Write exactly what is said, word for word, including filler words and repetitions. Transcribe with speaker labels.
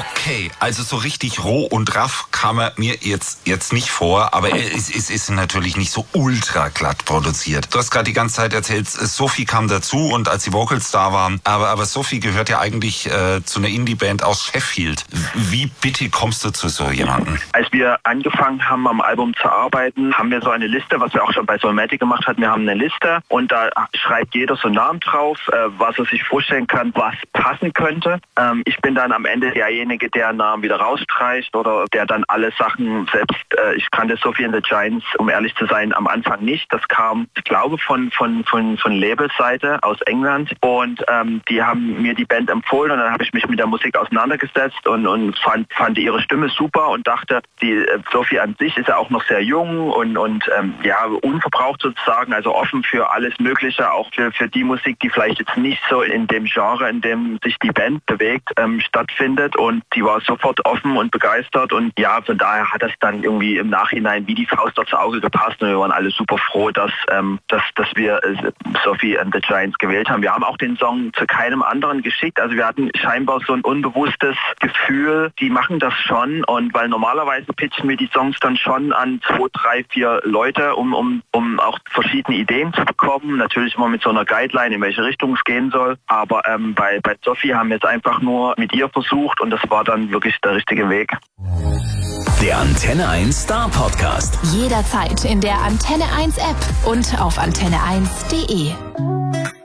Speaker 1: Okay, also so richtig roh und raff kam er mir jetzt, jetzt nicht vor, aber es, es ist natürlich nicht so ultra glatt produziert. Du hast gerade die ganze Zeit erzählt, Sophie kam dazu und als die Vocals da waren, aber, aber Sophie gehört ja eigentlich äh, zu einer Indie-Band aus Sheffield. Wie bitte kommst du zu so jemandem?
Speaker 2: Als wir angefangen haben, am Album zu arbeiten, haben wir so eine Liste, was wir auch schon bei Soulmatic gemacht hatten. Wir haben eine Liste und da schreibt jeder so einen Namen drauf, äh, was er sich vorstellen kann, was passen könnte. Ähm, ich bin dann am Ende derjenige, der einen Namen wieder rausstreicht oder der dann alle Sachen selbst, äh, ich kannte Sophie and the Giants, um ehrlich zu sein, am Anfang nicht. Das kam, ich glaube, von, von, von, von Labelseite aus England und ähm, die haben mir die Band empfohlen und dann habe ich mich mit der Musik auseinandergesetzt und, und fand, fand ihre Stimme super und dachte, die äh, Sophie an sich ist ja auch noch sehr jung und, und ähm, ja, unverbraucht sozusagen, also offen für alles Mögliche, auch für, für die Musik, die vielleicht jetzt nicht so in dem Genre, in dem sich die Band bewegt, ähm, stattfindet und die war sofort offen und begeistert und ja, von daher hat das dann irgendwie im Nachhinein wie die Faust aufs Auge gepasst und wir waren alle super froh, dass, ähm, dass, dass wir äh, Sophie and the Giants gewählt haben. Wir haben auch den Song zu keinem anderen geschickt, also wir hatten scheinbar so ein unbewusstes Gefühl, die machen das schon und weil normalerweise pitchen wir die Songs dann schon an zwei, drei, vier Leute, um, um, um auch verschiedene Ideen zu bekommen, natürlich immer mit so einer Guideline, in welche Richtung es gehen soll, aber ähm, bei, bei Sophie haben wir es einfach nur mit ihr versucht und das war dann wirklich der richtige Weg.
Speaker 3: Der Antenne eins Star Podcast.
Speaker 4: Jederzeit in der Antenne eins App und auf antenne eins punkt de.